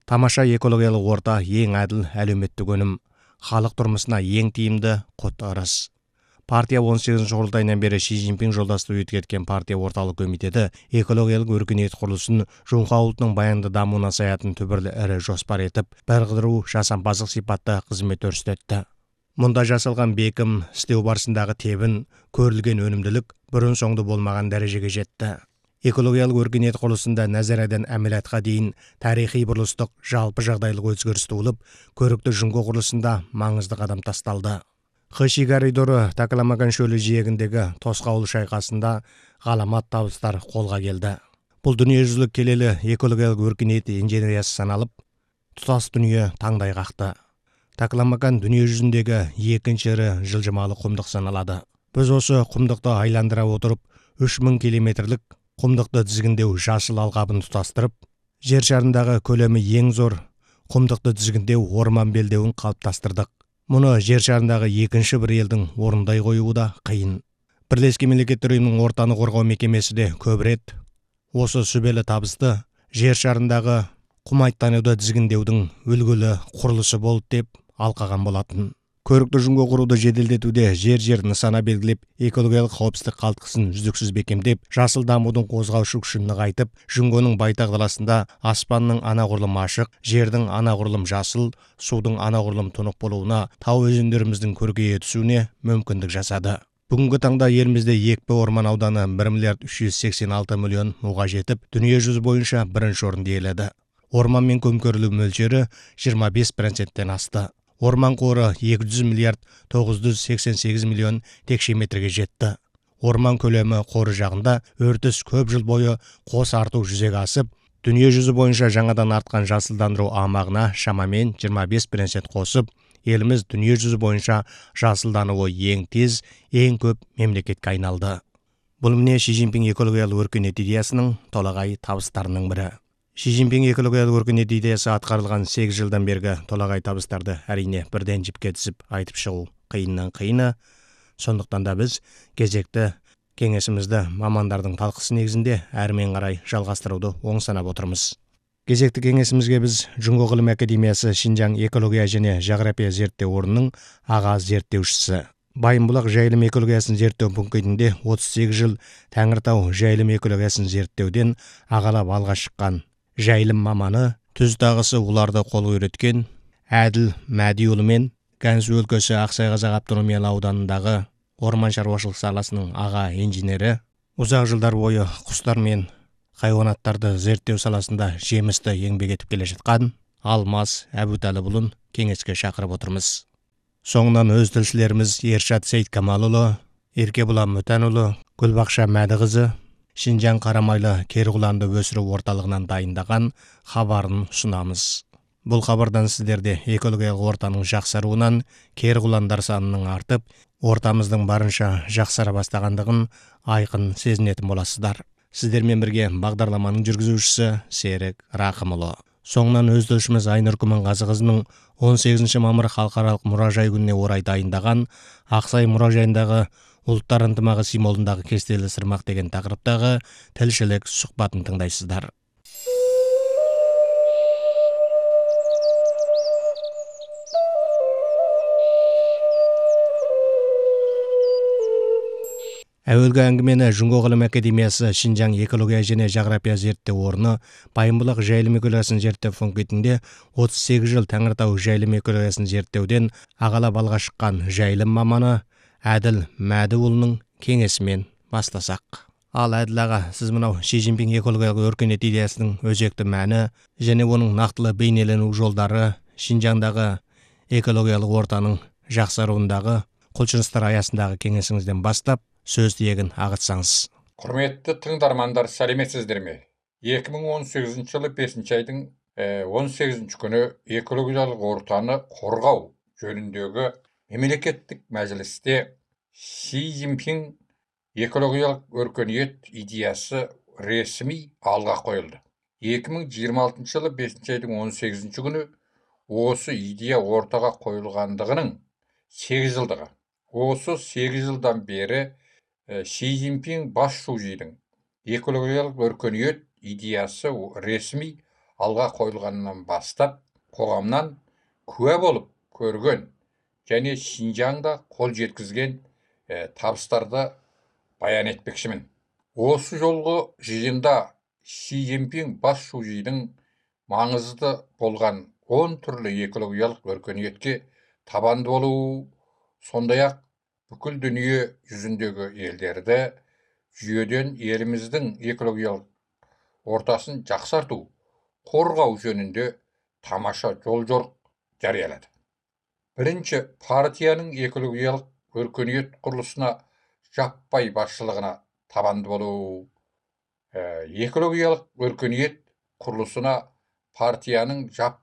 Тамаша экологиялық орта ең әділ әлеуметтік өнім, халық тұрмысына ең тиімді көзқарас. Партия 18 құрылтайынан бері Ши Цзиньпин жолдасты өткеткен партия орталық комитеті экологиялық өркениет құрылысын жоңқа ұлтының баянды дамуына саятын түбірлі ірі жоспар етіп, бір қыдыру жасампаздық сипатта қызмет көрсетті. Мұнда жасалған бекім, істеу барысындағы тебін, көрілген өнімділік бұрын соңды болмаған дәрежеге жетті. Экологиялық өркениет құрылысында нәзарадан әмелиятқа дейін тарихи бұрылыстық жалпы жағдайлық өзгеріс туылып, көрікті жүңгі құрылысында маңызды қадам тасталды. Хыши коридоры Такаламаган шөлі жиегіндегі тосқауыл шайқасында ғаламат табыстар қолға келді. Бұл дүниежүзілік келелі экологиялық өркениет инженериясы саналып, тұтас дүние таңдай қақты. Такаламаган дүние жүзіндегі екінші ірі жылжымалы құмдық саналады. Біз осы құмдықты айландыра отырып, 3000 километрлік құмдықты тізгіндеу жасыл алқабын тұтастырып, жер шарындағы көлемі ең зор құмдықты тізгіндеу орман белдеуін қалыптастырдық. Мұны жер шарындағы екінші бір елдің орындай қоюы да қиын. Бірлескен мемлекеттер ұйымының ортаны қорғау мекемесі де көп рет осы сүбелі табысты жер шарындағы құмайттануды тізгіндеудің үлгілі құрылысы болды деп алқаған болатын. Көрікті жүңгі құруды жеделдетуде жер нысана белгілеп, экологиялық қауіпсіздік қалтқысын үздіксіз бекемдеп, жасыл дамудың қозғаушы күшін нығайтып, жүңгінің байтақ даласында аспанның анағұрлым ашық, жердің анағұрлым жасыл, судың анағұрлым тұнық болуына, тау өзендеріміздің көркейе түсуіне мүмкіндік жасады. Бүгінгі таңда елімізде екпе орман ауданы 1 миллиард 386 миллион муға жетіп, дүние жүзі бойынша бірінші орынды иеленді. Орманмен көмкерілу мөлшері 25%-тен асты. Орман қоры 200 миллиард 988 миллион текше метрге жетті. Орман көлемі қоры жағында өртіс көп жыл бойы қос арту жүзеге асып, дүние жүзі бойынша жаңадан артқан жасылдандыру аумағына шамамен 25% қосып, еліміз дүние жүзі бойынша жасылдануы ең тез, ең көп мемлекетке айналды. Бұл міне Ши Цзиньпин экологиялық өркениет идеясының толағай табыстарының бірі. Ши Цзиньпин экологиялық өркениет идеясы атқарылған 8 жылдан бергі толағай табыстарды әрине бірден жіпке тізіп айтып шығу қиыннан қиыны. Сондықтан да біз кезекті кеңесімізді мамандардың талқысы негізінде әрмен қарай жалғастыруды оң санап отырмыз. Кезекті кеңесімізге біз Жүңгі ғылым академиясы Шинжаң экология және жағрапия зерттеу орнының аға зерттеушісі, Байымбұлақ жайылым экологиясын зерттеу пунктінде 38 жыл Тәңіртау жайылым экологиясын зерттеуден ағалап алға шыққан жайылым маманы, түз тағысы оларды қол үйреткен Әділ Мәдиұлы мен Gansu өлкесі Ақсай-Қазақ автономиялы ауданындағы орман шаруашылық саласының аға инженері, ұзақ жылдар бойы құстар мен хайуанаттарды зерттеу саласында жемісті еңбек етіп келе жатқан Алмас Әбутәліпұлын кеңеске шақырып отырмыз. Соңынан өз тілшілеріміз Ершат Сейткамалұлы, Еркебұлан Мүтәнұлы, Гүлбақша Мәдіқызы Шинжаң қарамайлы керғұланды өсіру орталығынан дайындаған хабарын ұсынамыз. Бұл хабардан сіздерде экологиялық ортаның жақсаруынан керғұландар санының артып, ортамыздың барынша жақсара бастағандығын айқын сезінетін боласыздар. Сіздермен бірге бағдарламаның жүргізушісі Серік Рақымұлы. Соңынан өз тілшіміз Айнұр Күмәнғазықызының 18 мамыр халықаралық мұражай күніне орай дайындаған Ақсай мұражайындағы ұлттар ынтымағы символындағы кестелі сырмақ деген тақырыптағы тілшілік сұхбатын тыңдайсыздар. Әуелгі әңгімені Жүңгі ғылым академиясы Шинжаң экология және жағрапия зерттеу орны Байымбұлақ жайылым экологиясын зерттеу пунктінде 38 жыл Тәңіртау жайылым экологиясын зерттеуден ағалап алға шыққан жайылым маманы Әділ Мәдіұлының кеңесімен бастасақ. Ал Әділ аға, сіз мынау Ши Цзиньпин экологиялық өркениет идеясының өзекті мәні және оның нақтылы бейнелену жолдары Шинжаңдағы экологиялық ортаның жақсаруындағы құлшыныстар аясындағы кеңесіңізден бастап сөз тиегін ағытсаңыз. Құрметті тыңдармандар, сәлеметсіздер ме? 2018 жылы 5 айдың 18 күні экологиялық ортаны қорғау жөніндегі мемлекеттік мәжілісте Ши Цзиньпин экологиялық өркениет идеясы ресми алға қойылды. 2026 жылы 5 айдың 18 күні осы идея ортаға қойылғандығының 8 жылдығы. Осы 8 жылдан бері Ши Цзиньпин бас шужидің экологиялық өркениет идеясы ресми алға қойылғанынан бастап қоғамнан куә болып көрген және Шинжаңда қол жеткізген табыстарды баян етпекшімін. Осы жолғы жиында Си Цзиньпин бас шужидің маңызды болған 10 түрлі экологиялық өркениетке табанды болуы, сондай-ақ бүкіл дүние жүзіндегі елдерді жүйеден еліміздің экологиялық ортасын жақсарту, қорғау жөнінде тамаша жол-жорық жариялады. Бірінші, партияның экологиялық өркениет құрылысына жаппай басшылығына табанды болу. Экологиялық өркениет құрылысына партияның жаппай